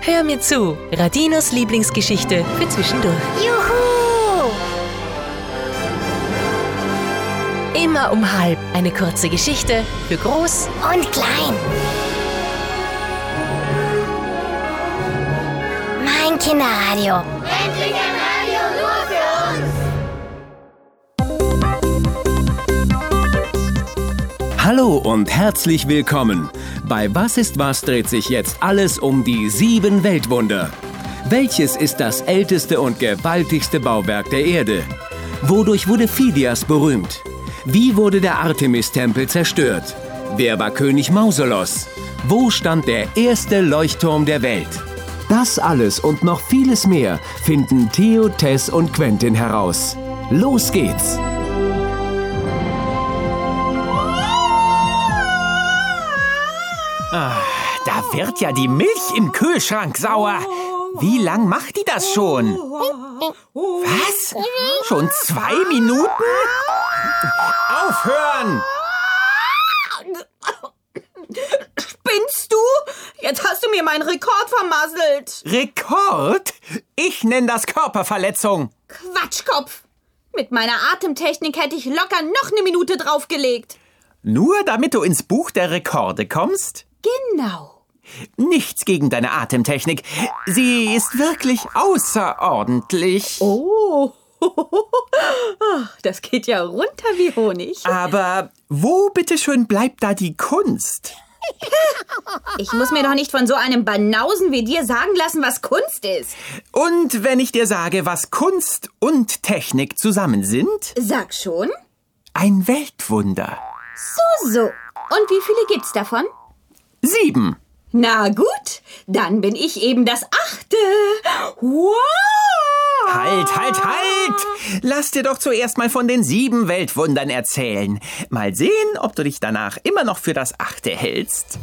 Hör mir zu, Radinos Lieblingsgeschichte für zwischendurch. Juhu! Immer um 12:30 eine kurze Geschichte für groß Und klein. Mein Kinderradio. Endlich ein Radio nur für uns! Hallo und herzlich willkommen. Bei Was ist was dreht sich jetzt alles um die 7 Weltwunder. Welches ist das älteste und gewaltigste Bauwerk der Erde? Wodurch wurde Phidias berühmt? Wie wurde der Artemis-Tempel zerstört? Wer war König Mausolos? Wo stand der erste Leuchtturm der Welt? Das alles und noch vieles mehr finden Theo, Tess und Quentin heraus. Los geht's! Da wird ja die Milch im Kühlschrank sauer. Wie lang macht die das schon? Was? Schon 2 Minuten? Aufhören! Spinnst du? Jetzt hast du mir meinen Rekord vermasselt. Rekord? Ich nenne das Körperverletzung. Quatschkopf. Mit meiner Atemtechnik hätte ich locker noch 1 Minute draufgelegt. Nur damit du ins Buch der Rekorde kommst? Genau. Nichts gegen deine Atemtechnik. Sie ist wirklich außerordentlich. Oh. Das geht ja runter wie Honig. Aber wo bitteschön bleibt da die Kunst? Ich muss mir doch nicht von so einem Banausen wie dir sagen lassen, was Kunst ist. Und wenn ich dir sage, was Kunst und Technik zusammen sind? Sag schon. Ein Weltwunder. So. Und wie viele gibt's davon? 7. Na gut, dann bin ich eben das 8. Wow! Halt! Lass dir doch zuerst mal von den 7 Weltwundern erzählen. Mal sehen, ob du dich danach immer noch für das 8. hältst.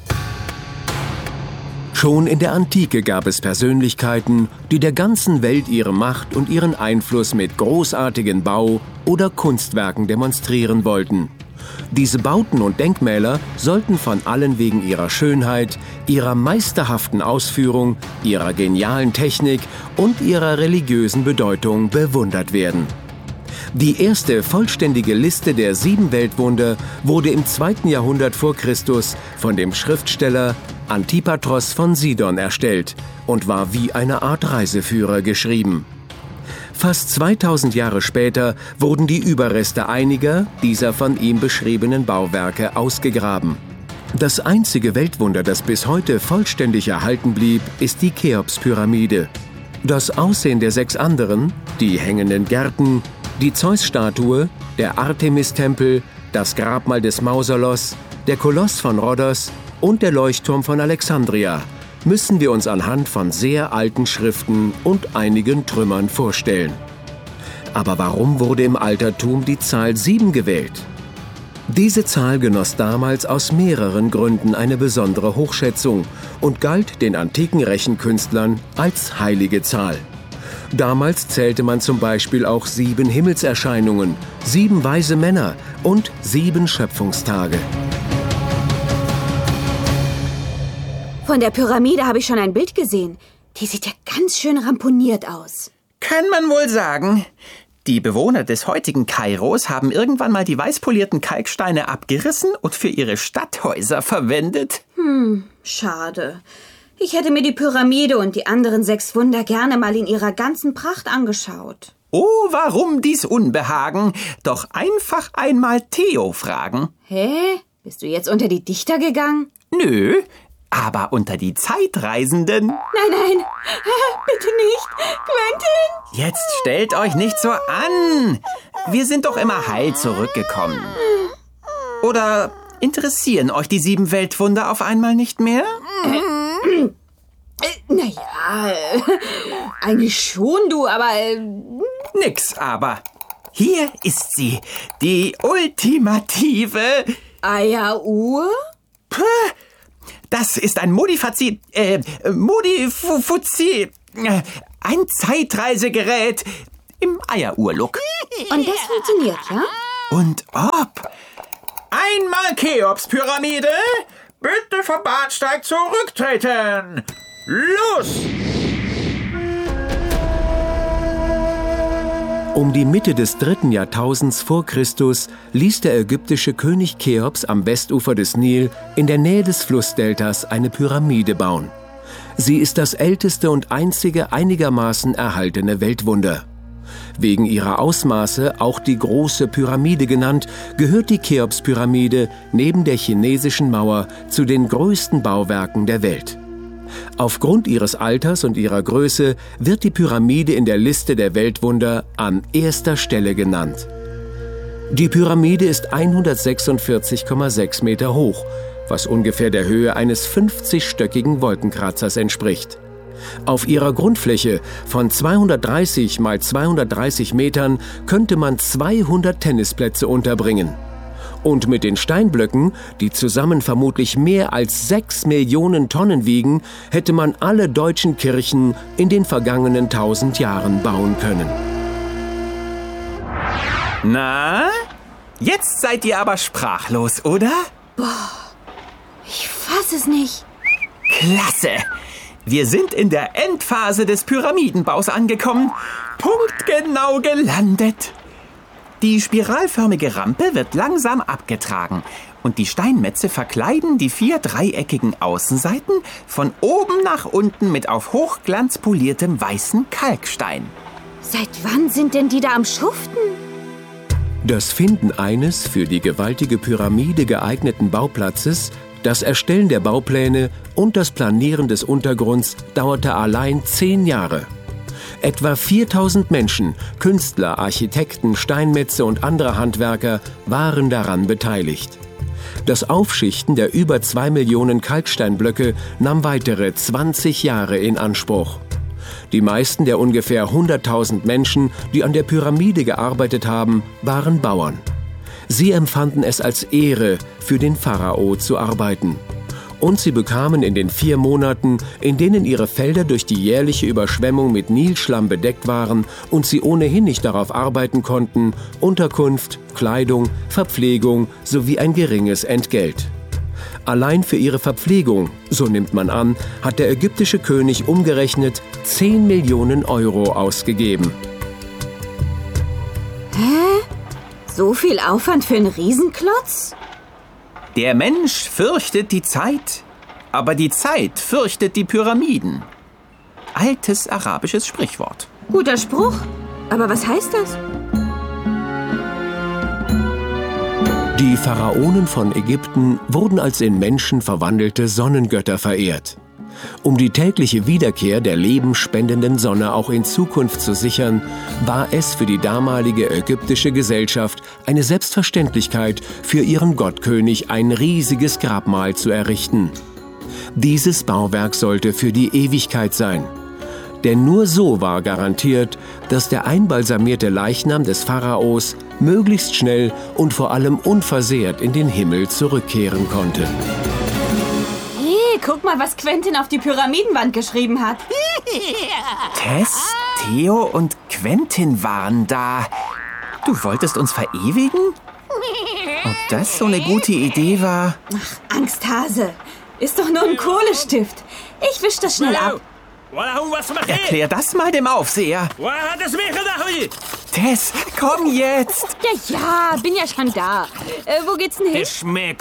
Schon in der Antike gab es Persönlichkeiten, die der ganzen Welt ihre Macht und ihren Einfluss mit großartigen Bau- oder Kunstwerken demonstrieren wollten. Diese Bauten und Denkmäler sollten von allen wegen ihrer Schönheit, ihrer meisterhaften Ausführung, ihrer genialen Technik und ihrer religiösen Bedeutung bewundert werden. Die erste vollständige Liste der 7 Weltwunder wurde im 2. Jahrhundert vor Christus von dem Schriftsteller Antipatros von Sidon erstellt und war wie eine Art Reiseführer geschrieben. Fast 2000 Jahre später wurden die Überreste einiger dieser von ihm beschriebenen Bauwerke ausgegraben. Das einzige Weltwunder, das bis heute vollständig erhalten blieb, ist die Cheops-Pyramide. Das Aussehen der 6 anderen, die hängenden Gärten, die Zeus-Statue, der Artemis-Tempel, das Grabmal des Mausolos, der Koloss von Rhodos und der Leuchtturm von Alexandria müssen wir uns anhand von sehr alten Schriften und einigen Trümmern vorstellen. Aber warum wurde im Altertum die Zahl 7 gewählt? Diese Zahl genoss damals aus mehreren Gründen eine besondere Hochschätzung und galt den antiken Rechenkünstlern als heilige Zahl. Damals zählte man zum Beispiel auch 7 Himmelserscheinungen, 7 weise Männer und 7 Schöpfungstage. Von der Pyramide habe ich schon ein Bild gesehen. Die sieht ja ganz schön ramponiert aus. Kann man wohl sagen. Die Bewohner des heutigen Kairos haben irgendwann mal die weißpolierten Kalksteine abgerissen und für ihre Stadthäuser verwendet. Schade. Ich hätte mir die Pyramide und die anderen 6 Wunder gerne mal in ihrer ganzen Pracht angeschaut. Oh, warum dies Unbehagen? Doch einfach einmal Theo fragen. Hä? Bist du jetzt unter die Dichter gegangen? Nö, aber unter die Zeitreisenden. Nein, bitte nicht. Quentin! Jetzt stellt euch nicht so an. Wir sind doch immer heil zurückgekommen. Oder interessieren euch die 7 Weltwunder auf einmal nicht mehr? Naja, eigentlich schon, du, aber... Nix aber. Hier ist sie, die ultimative... Eieruhr? Das ist ein ein Zeitreisegerät im Eieruhr-Look. Und das funktioniert, ja? Und ob? Einmal Cheops-Pyramide, bitte vom Bahnsteig zurücktreten. los! Um die Mitte des 3. Jahrtausends vor Christus ließ der ägyptische König Cheops am Westufer des Nil in der Nähe des Flussdeltas eine Pyramide bauen. Sie ist das älteste und einzige einigermaßen erhaltene Weltwunder. Wegen ihrer Ausmaße auch die Große Pyramide genannt, gehört die Cheops-Pyramide neben der chinesischen Mauer zu den größten Bauwerken der Welt. Aufgrund ihres Alters und ihrer Größe wird die Pyramide in der Liste der Weltwunder an erster Stelle genannt. Die Pyramide ist 146,6 Meter hoch, was ungefähr der Höhe eines 50-stöckigen Wolkenkratzers entspricht. Auf ihrer Grundfläche von 230 mal 230 Metern könnte man 200 Tennisplätze unterbringen. Und mit den Steinblöcken, die zusammen vermutlich mehr als 6 Millionen Tonnen wiegen, hätte man alle deutschen Kirchen in den vergangenen 1000 Jahren bauen können. Na, jetzt seid ihr aber sprachlos, oder? Ich fass es nicht. Klasse! Wir sind in der Endphase des Pyramidenbaus angekommen. Punktgenau gelandet. Die spiralförmige Rampe wird langsam abgetragen und die Steinmetze verkleiden die 4 dreieckigen Außenseiten von oben nach unten mit auf Hochglanz poliertem weißen Kalkstein. Seit wann sind denn die da am Schuften? Das Finden eines für die gewaltige Pyramide geeigneten Bauplatzes, das Erstellen der Baupläne und das Planieren des Untergrunds dauerte allein 10 Jahre. Etwa 4000 Menschen, Künstler, Architekten, Steinmetze und andere Handwerker waren daran beteiligt. Das Aufschichten der über 2 Millionen Kalksteinblöcke nahm weitere 20 Jahre in Anspruch. Die meisten der ungefähr 100.000 Menschen, die an der Pyramide gearbeitet haben, waren Bauern. Sie empfanden es als Ehre, für den Pharao zu arbeiten. Und sie bekamen in den 4 Monaten, in denen ihre Felder durch die jährliche Überschwemmung mit Nilschlamm bedeckt waren und sie ohnehin nicht darauf arbeiten konnten, Unterkunft, Kleidung, Verpflegung sowie ein geringes Entgelt. Allein für ihre Verpflegung, so nimmt man an, hat der ägyptische König umgerechnet 10 Millionen Euro ausgegeben. So viel Aufwand für einen Riesenklotz? Der Mensch fürchtet die Zeit, aber die Zeit fürchtet die Pyramiden. Altes arabisches Sprichwort. Guter Spruch. Aber was heißt das? Die Pharaonen von Ägypten wurden als in Menschen verwandelte Sonnengötter verehrt. Um die tägliche Wiederkehr der lebenspendenden Sonne auch in Zukunft zu sichern, war es für die damalige ägyptische Gesellschaft eine Selbstverständlichkeit, für ihren Gottkönig ein riesiges Grabmal zu errichten. Dieses Bauwerk sollte für die Ewigkeit sein. Denn nur so war garantiert, dass der einbalsamierte Leichnam des Pharaos möglichst schnell und vor allem unversehrt in den Himmel zurückkehren konnte. Hey, guck mal, was Quentin auf die Pyramidenwand geschrieben hat. Tess, Theo und Quentin waren da. Du wolltest uns verewigen? Ob das so eine gute Idee war? Ach, Angsthase. Ist doch nur ein Kohlestift. Ich wisch das schnell ab. Erklär das mal dem Aufseher. Tess, komm jetzt. Ja, bin ja schon da. Wo geht's denn hin?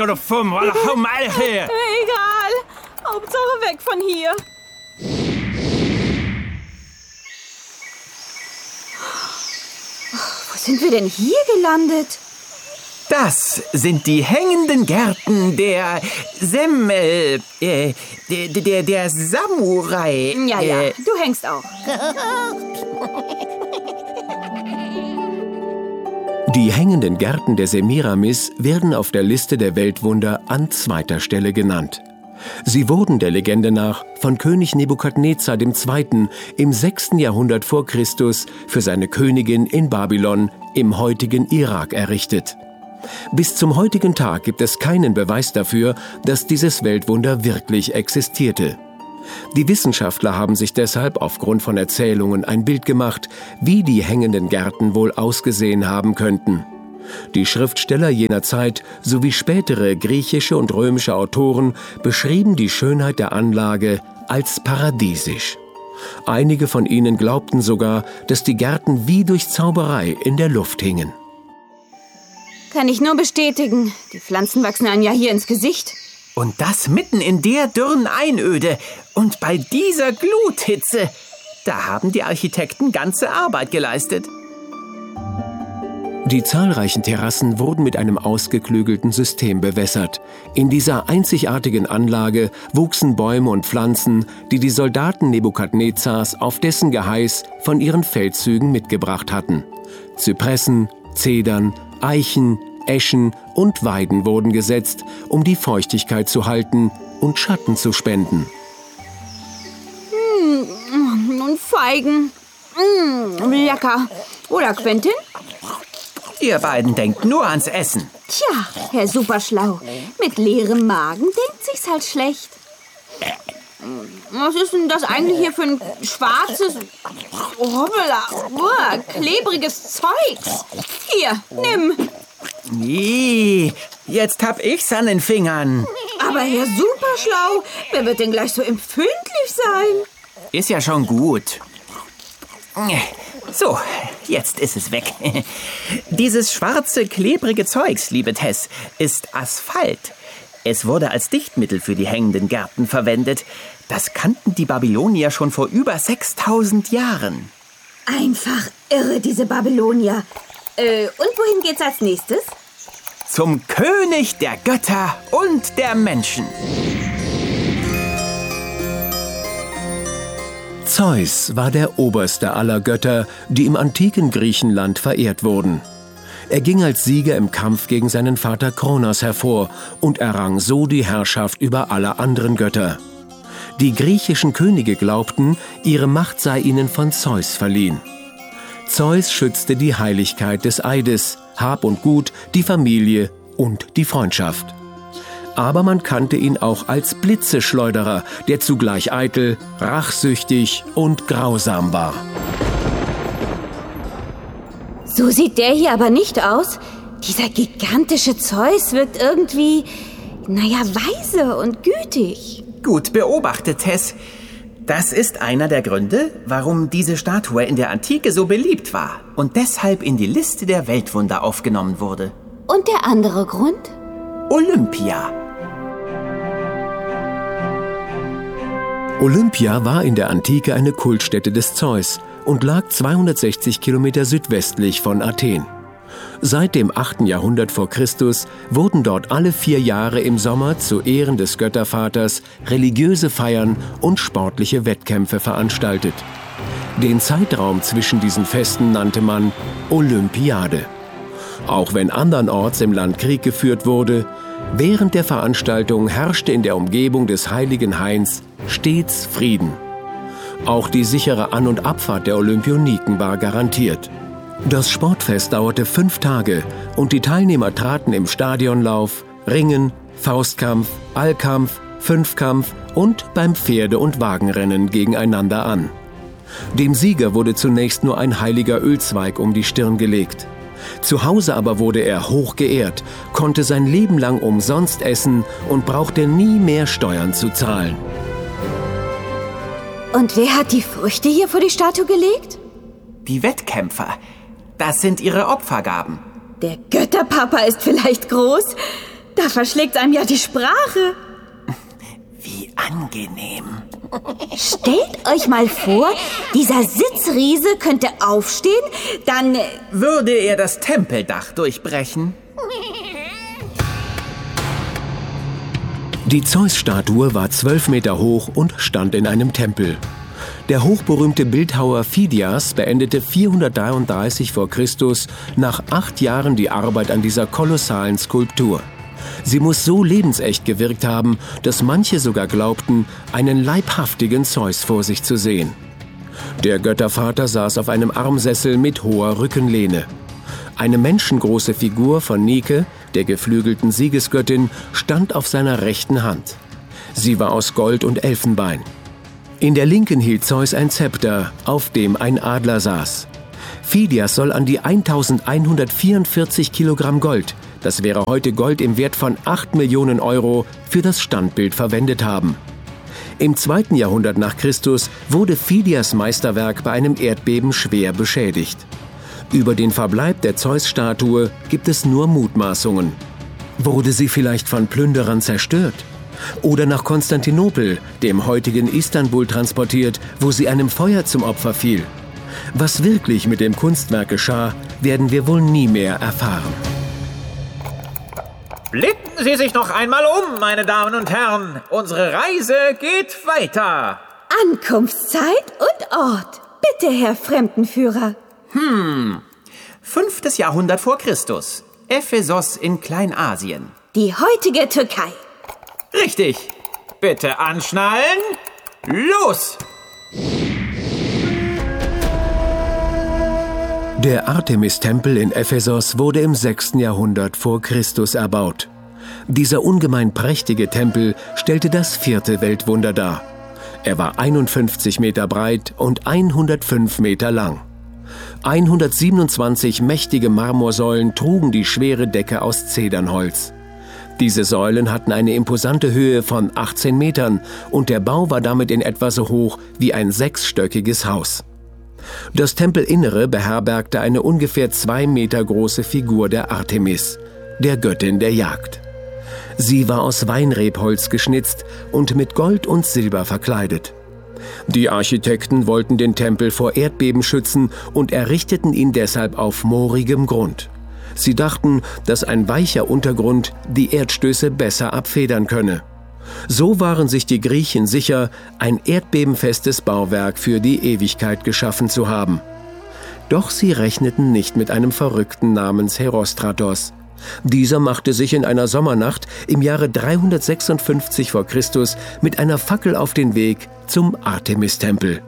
Egal. Hauptsache weg von hier. Wo sind wir denn hier gelandet? Das sind die hängenden Gärten der der Samurai. Ja, du hängst auch. Die hängenden Gärten der Semiramis werden auf der Liste der Weltwunder an 2. Stelle genannt. Sie wurden der Legende nach von König Nebukadnezar II. Im 6. Jahrhundert vor Christus für seine Königin in Babylon im heutigen Irak errichtet. Bis zum heutigen Tag gibt es keinen Beweis dafür, dass dieses Weltwunder wirklich existierte. Die Wissenschaftler haben sich deshalb aufgrund von Erzählungen ein Bild gemacht, wie die hängenden Gärten wohl ausgesehen haben könnten. Die Schriftsteller jener Zeit sowie spätere griechische und römische Autoren beschrieben die Schönheit der Anlage als paradiesisch. Einige von ihnen glaubten sogar, dass die Gärten wie durch Zauberei in der Luft hingen. Kann ich nur bestätigen. Die Pflanzen wachsen einem ja hier ins Gesicht. Und das mitten in der dürren Einöde und bei dieser Gluthitze. Da haben die Architekten ganze Arbeit geleistet. Die zahlreichen Terrassen wurden mit einem ausgeklügelten System bewässert. In dieser einzigartigen Anlage wuchsen Bäume und Pflanzen, die die Soldaten Nebukadnezars auf dessen Geheiß von ihren Feldzügen mitgebracht hatten. Zypressen, Zedern, Eichen, Eschen und Weiden wurden gesetzt, um die Feuchtigkeit zu halten und Schatten zu spenden. Und Feigen. Lecker. Oder, Quentin? Ihr beiden denkt nur ans Essen. Tja, Herr Superschlau. Mit leerem Magen denkt sich's halt schlecht. Was ist denn das eigentlich hier für ein schwarzes, klebriges Zeugs? Hier, nimm. Nee, jetzt hab ich's an den Fingern. Aber Herr Superschlau, wer wird denn gleich so empfindlich sein? Ist ja schon gut. So, jetzt ist es weg. Dieses schwarze, klebrige Zeugs, liebe Tess, ist Asphalt. Es wurde als Dichtmittel für die hängenden Gärten verwendet. Das kannten die Babylonier schon vor über 6000 Jahren. Einfach irre, diese Babylonier. Und wohin geht's als nächstes? Zum König der Götter und der Menschen. Zeus war der oberste aller Götter, die im antiken Griechenland verehrt wurden. Er ging als Sieger im Kampf gegen seinen Vater Kronos hervor und errang so die Herrschaft über alle anderen Götter. Die griechischen Könige glaubten, ihre Macht sei ihnen von Zeus verliehen. Zeus schützte die Heiligkeit des Eides, Hab und Gut, die Familie und die Freundschaft. Aber man kannte ihn auch als Blitzeschleuderer, der zugleich eitel, rachsüchtig und grausam war. So sieht der hier aber nicht aus. Dieser gigantische Zeus wirkt irgendwie, weise und gütig. Gut beobachtet, Tess. Das ist einer der Gründe, warum diese Statue in der Antike so beliebt war und deshalb in die Liste der Weltwunder aufgenommen wurde. Und der andere Grund? Olympia. Olympia war in der Antike eine Kultstätte des Zeus und lag 260 Kilometer südwestlich von Athen. Seit dem 8. Jahrhundert vor Christus wurden dort alle 4 Jahre im Sommer zu Ehren des Göttervaters religiöse Feiern und sportliche Wettkämpfe veranstaltet. Den Zeitraum zwischen diesen Festen nannte man Olympiade. Auch wenn andernorts im Land Krieg geführt wurde, während der Veranstaltung herrschte in der Umgebung des heiligen Hains stets Frieden. Auch die sichere An- und Abfahrt der Olympioniken war garantiert. Das Sportfest dauerte 5 Tage und die Teilnehmer traten im Stadionlauf, Ringen, Faustkampf, Allkampf, Fünfkampf und beim Pferde- und Wagenrennen gegeneinander an. Dem Sieger wurde zunächst nur ein heiliger Ölzweig um die Stirn gelegt. Zu Hause aber wurde er hoch geehrt, konnte sein Leben lang umsonst essen und brauchte nie mehr Steuern zu zahlen. Und wer hat die Früchte hier vor die Statue gelegt? Die Wettkämpfer. Das sind ihre Opfergaben. Der Götterpapa ist vielleicht groß. Da verschlägt einem ja die Sprache. Wie angenehm. Stellt euch mal vor, dieser Sitzriese könnte aufstehen, dann... Würde er das Tempeldach durchbrechen? Die Zeus-Statue war 12 Meter hoch und stand in einem Tempel. Der hochberühmte Bildhauer Phidias beendete 433 vor Christus nach 8 Jahren die Arbeit an dieser kolossalen Skulptur. Sie muss so lebensecht gewirkt haben, dass manche sogar glaubten, einen leibhaftigen Zeus vor sich zu sehen. Der Göttervater saß auf einem Armsessel mit hoher Rückenlehne. Eine menschengroße Figur von Nike, der geflügelten Siegesgöttin, stand auf seiner rechten Hand. Sie war aus Gold und Elfenbein. In der linken hielt Zeus ein Zepter, auf dem ein Adler saß. Phidias soll an die 1144 Kilogramm Gold, das wäre heute Gold im Wert von 8 Millionen Euro, für das Standbild verwendet haben. Im 2. Jahrhundert nach Christus wurde Phidias Meisterwerk bei einem Erdbeben schwer beschädigt. Über den Verbleib der Zeus-Statue gibt es nur Mutmaßungen. Wurde sie vielleicht von Plünderern zerstört? Oder nach Konstantinopel, dem heutigen Istanbul, transportiert, wo sie einem Feuer zum Opfer fiel? Was wirklich mit dem Kunstwerk geschah, werden wir wohl nie mehr erfahren. Blicken Sie sich noch einmal um, meine Damen und Herren. Unsere Reise geht weiter. Ankunftszeit und Ort. Bitte, Herr Fremdenführer. 5. Jahrhundert vor Christus. Ephesos in Kleinasien. Die heutige Türkei. Richtig. Bitte anschnallen. Los! Der Artemis-Tempel in Ephesos wurde im 6. Jahrhundert vor Christus erbaut. Dieser ungemein prächtige Tempel stellte das 4. Weltwunder dar. Er war 51 Meter breit und 105 Meter lang. 127 mächtige Marmorsäulen trugen die schwere Decke aus Zedernholz. Diese Säulen hatten eine imposante Höhe von 18 Metern und der Bau war damit in etwa so hoch wie ein 6-stöckiges Haus. Das Tempelinnere beherbergte eine ungefähr 2 Meter große Figur der Artemis, der Göttin der Jagd. Sie war aus Weinrebholz geschnitzt und mit Gold und Silber verkleidet. Die Architekten wollten den Tempel vor Erdbeben schützen und errichteten ihn deshalb auf moorigem Grund. Sie dachten, dass ein weicher Untergrund die Erdstöße besser abfedern könne. So waren sich die Griechen sicher, ein erdbebenfestes Bauwerk für die Ewigkeit geschaffen zu haben. Doch sie rechneten nicht mit einem Verrückten namens Herostratos. Dieser machte sich in einer Sommernacht im Jahre 356 vor Christus mit einer Fackel auf den Weg zum Artemis-Tempel.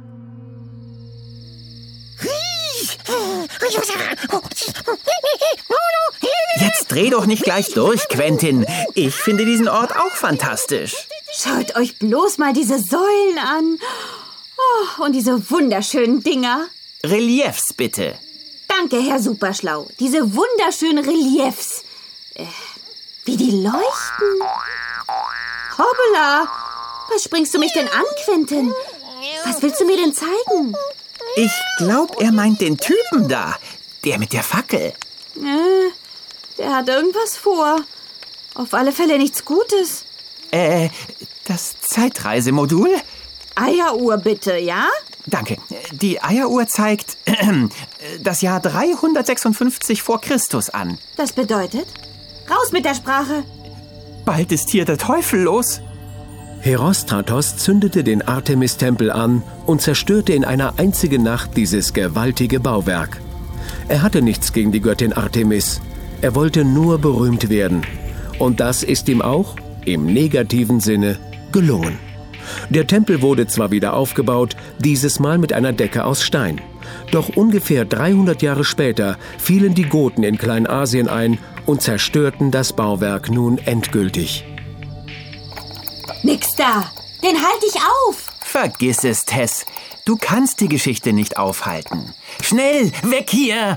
Jetzt dreh doch nicht gleich durch, Quentin. Ich finde diesen Ort auch fantastisch. Schaut euch bloß mal diese Säulen an. Oh, und diese wunderschönen Dinger. Reliefs bitte. Danke, Herr Superschlau. Diese wunderschönen Reliefs. Wie die leuchten. Hoppala. Was springst du mich denn an, Quentin? Was willst du mir denn zeigen? Ich glaube, er meint den Typen da. Der mit der Fackel. Der hat irgendwas vor. Auf alle Fälle nichts Gutes. Das Zeitreisemodul? Eieruhr bitte, ja? Danke. Die Eieruhr zeigt das Jahr 356 vor Christus an. Das bedeutet? Raus mit der Sprache. Bald ist hier der Teufel los. Herostratos zündete den Artemis-Tempel an und zerstörte in einer einzigen Nacht dieses gewaltige Bauwerk. Er hatte nichts gegen die Göttin Artemis. Er wollte nur berühmt werden. Und das ist ihm auch, im negativen Sinne, gelungen. Der Tempel wurde zwar wieder aufgebaut, dieses Mal mit einer Decke aus Stein. Doch ungefähr 300 Jahre später fielen die Goten in Kleinasien ein und zerstörten das Bauwerk nun endgültig. Nix da. Den halte ich auf. Vergiss es, Tess. Du kannst die Geschichte nicht aufhalten. Schnell, weg hier!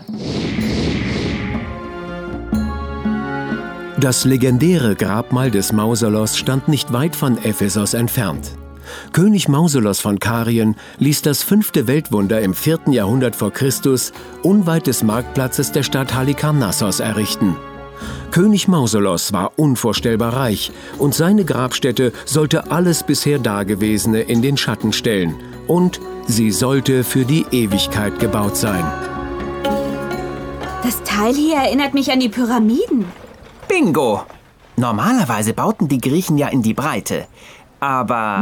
Das legendäre Grabmal des Mausolos stand nicht weit von Ephesos entfernt. König Mausolos von Karien ließ das 5. Weltwunder im 4. Jahrhundert vor Christus unweit des Marktplatzes der Stadt Halikarnassos errichten. König Mausolos war unvorstellbar reich und seine Grabstätte sollte alles bisher Dagewesene in den Schatten stellen. Und sie sollte für die Ewigkeit gebaut sein. Das Teil hier erinnert mich an die Pyramiden. Bingo! Normalerweise bauten die Griechen ja in die Breite. Aber...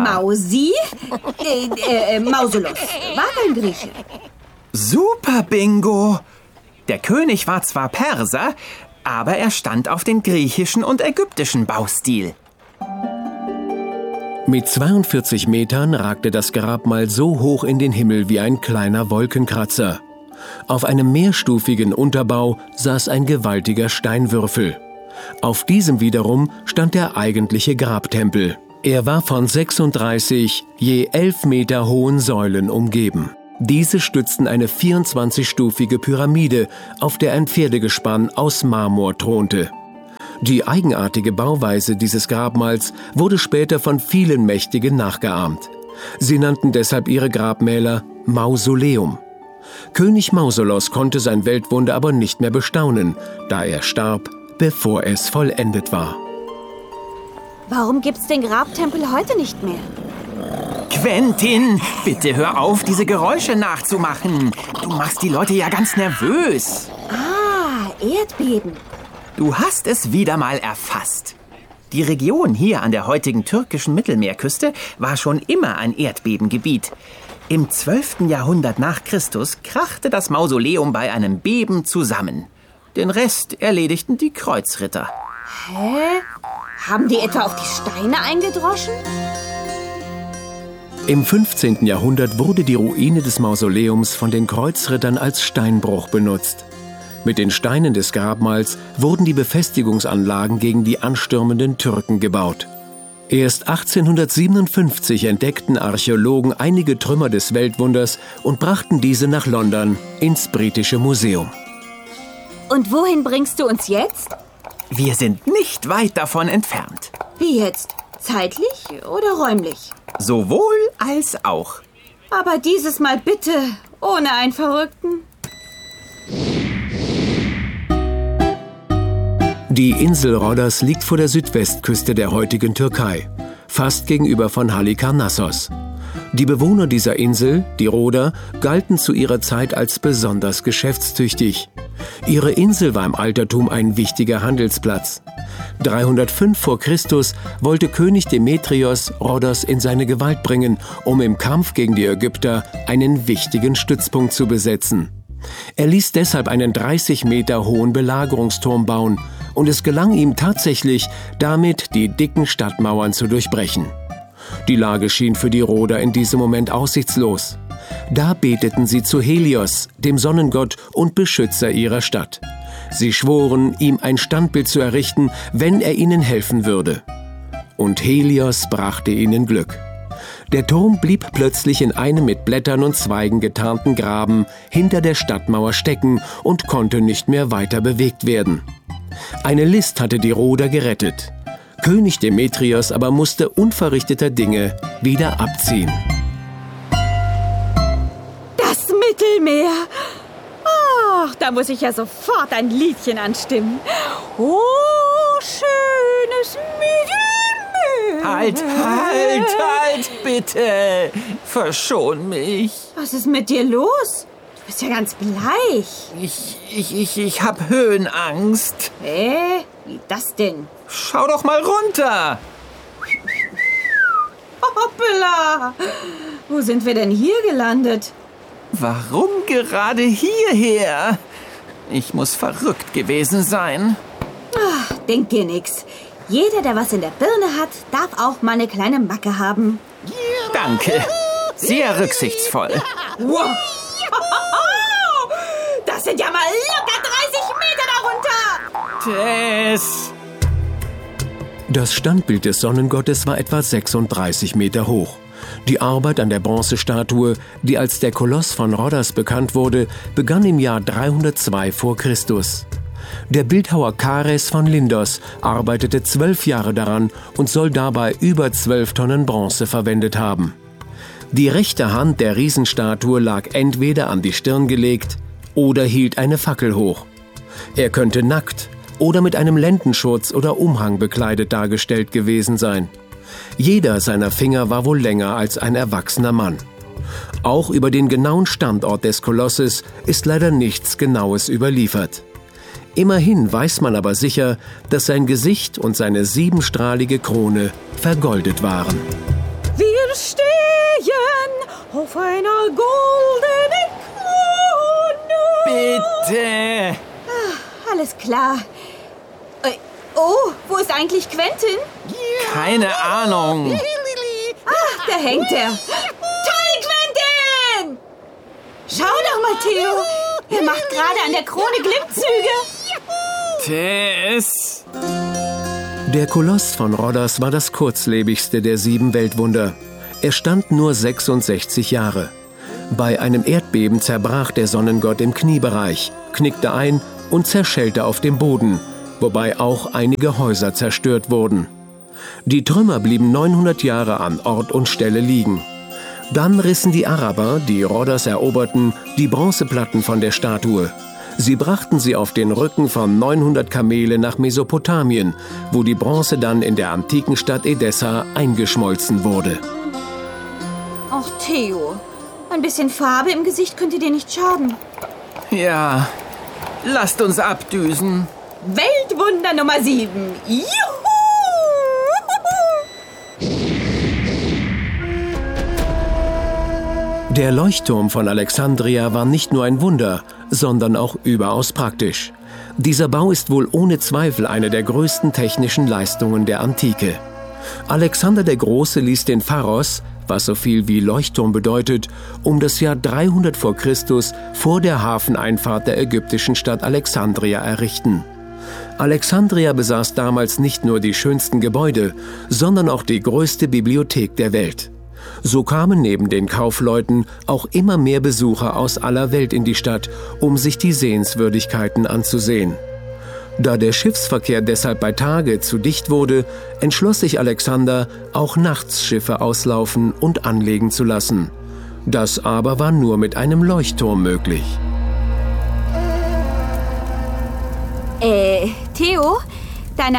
Mausolos war kein Grieche. Super Bingo! Der König war zwar Perser, aber er stand auf den griechischen und ägyptischen Baustil. Mit 42 Metern ragte das Grabmal so hoch in den Himmel wie ein kleiner Wolkenkratzer. Auf einem mehrstufigen Unterbau saß ein gewaltiger Steinwürfel. Auf diesem wiederum stand der eigentliche Grabtempel. Er war von 36 je 11 Meter hohen Säulen umgeben. Diese stützten eine 24-stufige Pyramide, auf der ein Pferdegespann aus Marmor thronte. Die eigenartige Bauweise dieses Grabmals wurde später von vielen Mächtigen nachgeahmt. Sie nannten deshalb ihre Grabmäler Mausoleum. König Mausolos konnte sein Weltwunder aber nicht mehr bestaunen, da er starb, bevor es vollendet war. Warum gibt's den Grabtempel heute nicht mehr? Quentin, bitte hör auf, diese Geräusche nachzumachen. Du machst die Leute ja ganz nervös. Ah, Erdbeben. Du hast es wieder mal erfasst. Die Region hier an der heutigen türkischen Mittelmeerküste war schon immer ein Erdbebengebiet. Im 12. Jahrhundert nach Christus krachte das Mausoleum bei einem Beben zusammen. Den Rest erledigten die Kreuzritter. Hä? Haben die etwa auf die Steine eingedroschen? Im 15. Jahrhundert wurde die Ruine des Mausoleums von den Kreuzrittern als Steinbruch benutzt. Mit den Steinen des Grabmals wurden die Befestigungsanlagen gegen die anstürmenden Türken gebaut. Erst 1857 entdeckten Archäologen einige Trümmer des Weltwunders und brachten diese nach London ins Britische Museum. Und wohin bringst du uns jetzt? Wir sind nicht weit davon entfernt. Wie jetzt? Zeitlich oder räumlich? Sowohl als auch. Aber dieses Mal bitte ohne einen Verrückten. Die Insel Rhodos liegt vor der Südwestküste der heutigen Türkei, fast gegenüber von Halikarnassos. Die Bewohner dieser Insel, die Rhoder, galten zu ihrer Zeit als besonders geschäftstüchtig. Ihre Insel war im Altertum ein wichtiger Handelsplatz. 305 vor Christus wollte König Demetrios Rhodos in seine Gewalt bringen, um im Kampf gegen die Ägypter einen wichtigen Stützpunkt zu besetzen. Er ließ deshalb einen 30 Meter hohen Belagerungsturm bauen und es gelang ihm tatsächlich, damit die dicken Stadtmauern zu durchbrechen. Die Lage schien für die Rhoder in diesem Moment aussichtslos. Da beteten sie zu Helios, dem Sonnengott und Beschützer ihrer Stadt. Sie schworen, ihm ein Standbild zu errichten, wenn er ihnen helfen würde. Und Helios brachte ihnen Glück. Der Turm blieb plötzlich in einem mit Blättern und Zweigen getarnten Graben hinter der Stadtmauer stecken und konnte nicht mehr weiter bewegt werden. Eine List hatte die Rhoder gerettet. König Demetrios aber musste unverrichteter Dinge wieder abziehen. Das Mittelmeer! Ach, da muss ich ja sofort ein Liedchen anstimmen. Oh, schönes Mittelmeer! Halt, bitte! Verschon mich! Was ist mit dir los? Du bist ja ganz bleich. Ich hab Höhenangst. Wie das denn? Schau doch mal runter! Hoppla! Wo sind wir denn hier gelandet? Warum gerade hierher? Ich muss verrückt gewesen sein. Ach, denk dir nix. Jeder, der was in der Birne hat, darf auch mal eine kleine Macke haben. Danke. Sehr rücksichtsvoll. Wow. Das sind ja mal locker 30 Meter darunter. Tess! Das Standbild des Sonnengottes war etwa 36 Meter hoch. Die Arbeit an der Bronzestatue, die als der Koloss von Rhodos bekannt wurde, begann im Jahr 302 vor Christus. Der Bildhauer Chares von Lindos arbeitete 12 Jahre daran und soll dabei über 12 Tonnen Bronze verwendet haben. Die rechte Hand der Riesenstatue lag entweder an die Stirn gelegt oder hielt eine Fackel hoch. Er könnte nackt oder mit einem Lendenschurz oder Umhang bekleidet dargestellt gewesen sein. Jeder seiner Finger war wohl länger als ein erwachsener Mann. Auch über den genauen Standort des Kolosses ist leider nichts Genaues überliefert. Immerhin weiß man aber sicher, dass sein Gesicht und seine siebenstrahlige Krone vergoldet waren. Wir stehen auf einer goldenen Krone. Bitte! Alles klar. Oh, wo ist eigentlich Quentin? Keine Ahnung. Ach, da hängt er. Toll, Quentin! Schau doch mal, Theo. Er macht gerade an der Krone Glimmzüge. Tess! Der Koloss von Rhodos war das kurzlebigste der 7 Weltwunder. Er stand nur 66 Jahre. Bei einem Erdbeben zerbrach der Sonnengott im Kniebereich, knickte ein und zerschellte auf dem Boden, wobei auch einige Häuser zerstört wurden. Die Trümmer blieben 900 Jahre an Ort und Stelle liegen. Dann rissen die Araber, die Rhodos eroberten, die Bronzeplatten von der Statue. Sie brachten sie auf den Rücken von 900 Kamele nach Mesopotamien, wo die Bronze dann in der antiken Stadt Edessa eingeschmolzen wurde. Ach, Theo, ein bisschen Farbe im Gesicht könnte dir nicht schaden. Ja, lasst uns abdüsen. Weltwunder Nummer 7. Juhu! Der Leuchtturm von Alexandria war nicht nur ein Wunder, sondern auch überaus praktisch. Dieser Bau ist wohl ohne Zweifel eine der größten technischen Leistungen der Antike. Alexander der Große ließ den Pharos, was so viel wie Leuchtturm bedeutet, um das Jahr 300 vor Christus vor der Hafeneinfahrt der ägyptischen Stadt Alexandria errichten. Alexandria besaß damals nicht nur die schönsten Gebäude, sondern auch die größte Bibliothek der Welt. So kamen neben den Kaufleuten auch immer mehr Besucher aus aller Welt in die Stadt, um sich die Sehenswürdigkeiten anzusehen. Da der Schiffsverkehr deshalb bei Tage zu dicht wurde, entschloss sich Alexander, auch nachts Schiffe auslaufen und anlegen zu lassen. Das aber war nur mit einem Leuchtturm möglich. Theo, deine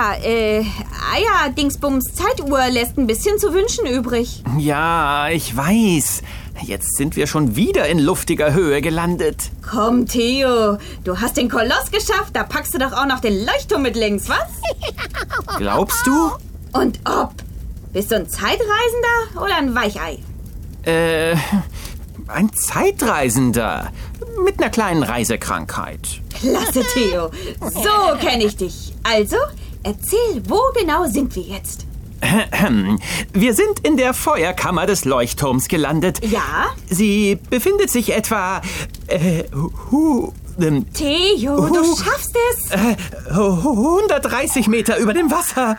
Eier-Dingsbums-Zeituhr lässt ein bisschen zu wünschen übrig. Ja, ich weiß. Jetzt sind wir schon wieder in luftiger Höhe gelandet. Komm, Theo, du hast den Koloss geschafft, da packst du doch auch noch den Leuchtturm mit links, was? Glaubst du? Und ob? Bist du ein Zeitreisender oder ein Weichei? Ein Zeitreisender mit einer kleinen Reisekrankheit. Klasse, Theo. So kenne ich dich. Also, erzähl, wo genau sind wir jetzt? Wir sind in der Feuerkammer des Leuchtturms gelandet. Ja? Sie befindet sich etwa... Theo, du schaffst es. 130 Meter über dem Wasser.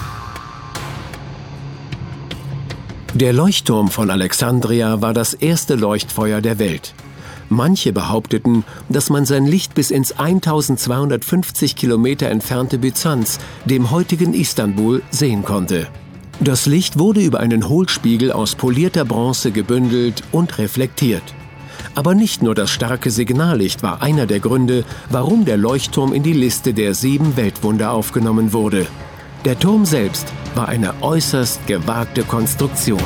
Der Leuchtturm von Alexandria war das erste Leuchtfeuer der Welt. Manche behaupteten, dass man sein Licht bis ins 1250 Kilometer entfernte Byzanz, dem heutigen Istanbul, sehen konnte. Das Licht wurde über einen Hohlspiegel aus polierter Bronze gebündelt und reflektiert. Aber nicht nur das starke Signallicht war einer der Gründe, warum der Leuchtturm in die Liste der 7 Weltwunder aufgenommen wurde. Der Turm selbst war eine äußerst gewagte Konstruktion.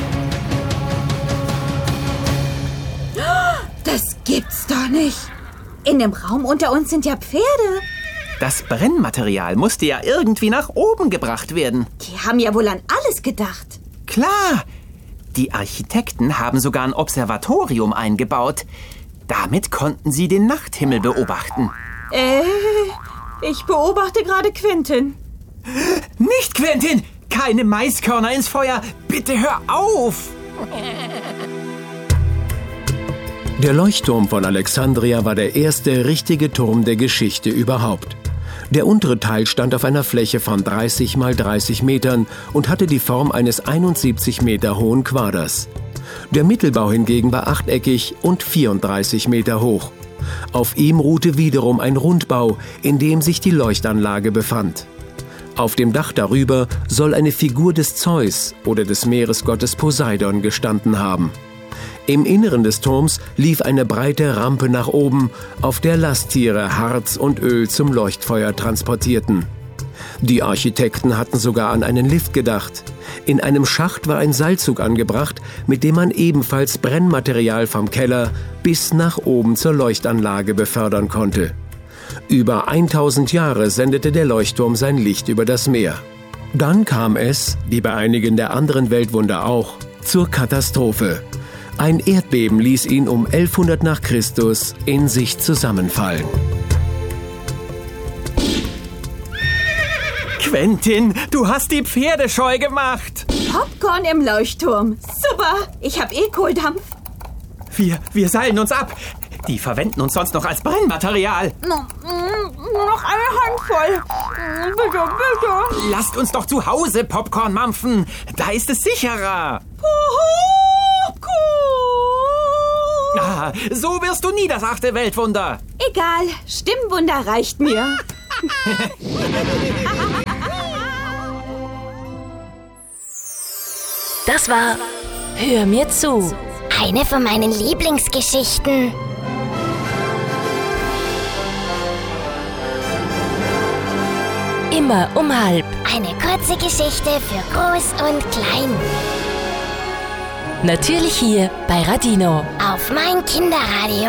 Das gibt's doch nicht. In dem Raum unter uns sind ja Pferde. Das Brennmaterial musste ja irgendwie nach oben gebracht werden. Die haben ja wohl an alles gedacht. Klar. Die Architekten haben sogar ein Observatorium eingebaut. Damit konnten sie den Nachthimmel beobachten. Ich beobachte gerade Quentin. Nicht Quentin! Keine Maiskörner ins Feuer! Bitte hör auf! Der Leuchtturm von Alexandria war der erste richtige Turm der Geschichte überhaupt. Der untere Teil stand auf einer Fläche von 30 mal 30 Metern und hatte die Form eines 71 Meter hohen Quaders. Der Mittelbau hingegen war achteckig und 34 Meter hoch. Auf ihm ruhte wiederum ein Rundbau, in dem sich die Leuchtanlage befand. Auf dem Dach darüber soll eine Figur des Zeus oder des Meeresgottes Poseidon gestanden haben. Im Inneren des Turms lief eine breite Rampe nach oben, auf der Lasttiere Harz und Öl zum Leuchtfeuer transportierten. Die Architekten hatten sogar an einen Lift gedacht. In einem Schacht war ein Seilzug angebracht, mit dem man ebenfalls Brennmaterial vom Keller bis nach oben zur Leuchtanlage befördern konnte. Über 1000 Jahre sendete der Leuchtturm sein Licht über das Meer. Dann kam es, wie bei einigen der anderen Weltwunder auch, zur Katastrophe. Ein Erdbeben ließ ihn um 1100 nach Christus in sich zusammenfallen. Quentin, du hast die Pferde scheu gemacht. Popcorn im Leuchtturm. Super, ich hab Kohldampf. Wir seilen uns ab. Die verwenden uns sonst noch als Brennmaterial. Noch eine Handvoll. Bitte, bitte. Lasst uns doch zu Hause Popcorn mampfen. Da ist es sicherer. So wirst du nie das 8. Weltwunder. Egal, Stimmwunder reicht mir. Das war Hör mir zu. Eine von meinen Lieblingsgeschichten. Immer um halb. Eine kurze Geschichte für Groß und Klein. Natürlich hier bei Radino. Auf mein Kinderradio.